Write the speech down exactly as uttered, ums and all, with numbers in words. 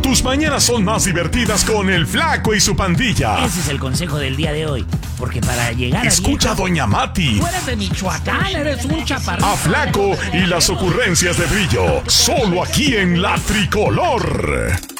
Tus mañanas son más divertidas con el Flaco y su pandilla. Ese es el consejo del día de hoy. Porque para llegar a Escucha a viejo, Doña Mati. tú eres de Michoacán, eres un chaparrito. A Flaco y las ocurrencias de Brillo. Solo aquí en La Tricolor.